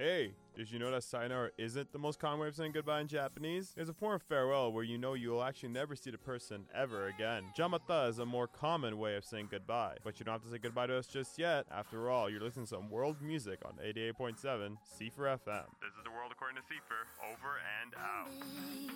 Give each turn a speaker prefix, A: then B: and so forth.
A: Hey, did you know that sayonara isn't the most common way of saying goodbye in Japanese? It's a form of farewell where you know you'll actually never see the person ever again. Jamata is a more common way of saying goodbye, but you don't have to say goodbye to us just yet. After all, you're listening to some world music on 88.7 Sefer FM. This is the world according to Sefer, over and out.